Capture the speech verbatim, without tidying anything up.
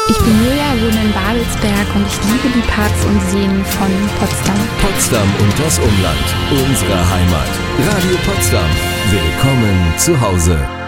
Ich bin Julia, wohne in Babelsberg und ich liebe die Parks und Seen von Potsdam. Potsdam und das Umland, unsere Heimat. Radio Potsdam. Willkommen zu Hause.